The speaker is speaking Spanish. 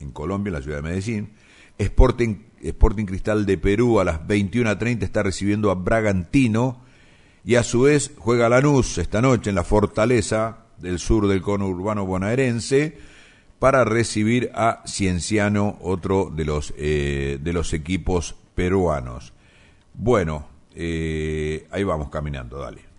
en Colombia, en la ciudad de Medellín. Sporting Cristal de Perú a las 21:30 está recibiendo a Bragantino, y a su vez juega Lanús esta noche en la Fortaleza del sur del conurbano bonaerense para recibir a Cienciano, otro de los equipos peruanos. Bueno, ahí vamos caminando, dale.